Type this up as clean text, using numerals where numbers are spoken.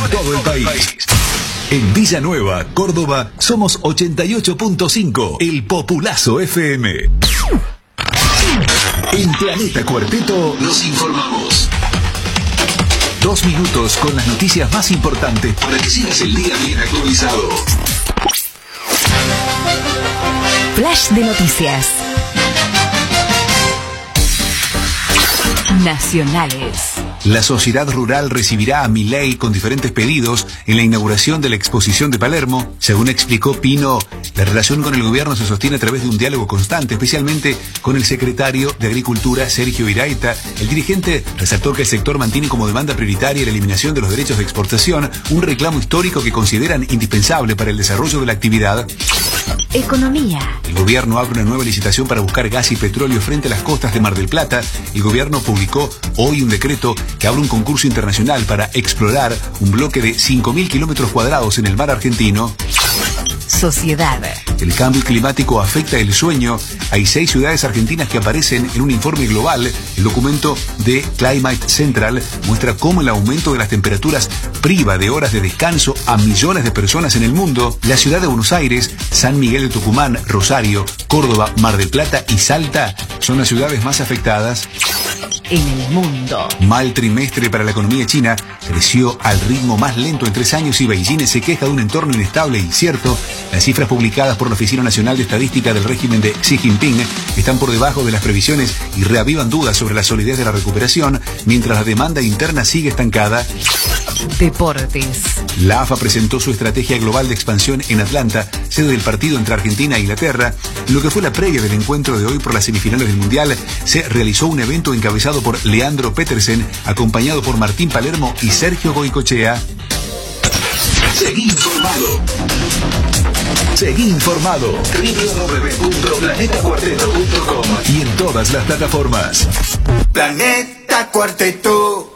todo el país. En Villanueva, Córdoba, somos 88.5, el Populazo FM. En Planeta Cuarteto nos informamos. 2 minutos con las noticias más importantes para que sigas el día bien actualizado. Flash de noticias nacionales. La sociedad rural recibirá a Milei con diferentes pedidos en la inauguración de la exposición de Palermo. Según explicó Pino, la relación con el gobierno se sostiene a través de un diálogo constante, especialmente con el secretario de Agricultura, Sergio Iraeta. El dirigente resaltó que el sector mantiene como demanda prioritaria la eliminación de los derechos de exportación, un reclamo histórico que consideran indispensable para el desarrollo de la actividad. Economía. El gobierno abre una nueva licitación para buscar gas y petróleo frente a las costas de Mar del Plata. El gobierno publicó hoy un decreto que abre un concurso internacional para explorar un bloque de 5.000 kilómetros cuadrados en el mar argentino. Sociedad. El cambio climático afecta el sueño. Hay 6 ciudades argentinas que aparecen en un informe global. El documento de Climate Central muestra cómo el aumento de las temperaturas priva de horas de descanso a millones de personas en el mundo. La ciudad de Buenos Aires, San Miguel de Tucumán, Rosario, Córdoba, Mar del Plata y Salta son las ciudades más afectadas. En el mundo. Mal trimestre para la economía china. Creció al ritmo más lento en 3 años y Beijing se queja de un entorno inestable e incierto. Las cifras publicadas por la Oficina Nacional de Estadística del régimen de Xi Jinping están por debajo de las previsiones y reavivan dudas sobre la solidez de la recuperación, mientras la demanda interna sigue estancada. Deportes. La AFA presentó su estrategia global de expansión en Atlanta, sede del partido entre Argentina e Inglaterra. En lo que fue la previa del encuentro de hoy por las semifinales del Mundial, se realizó un evento encabezado por Leandro Petersen, acompañado por Martín Palermo y Sergio Goicoechea. Seguí informado. Seguí informado. www.planetacuarteto.com y en todas las plataformas. Planeta Cuarteto.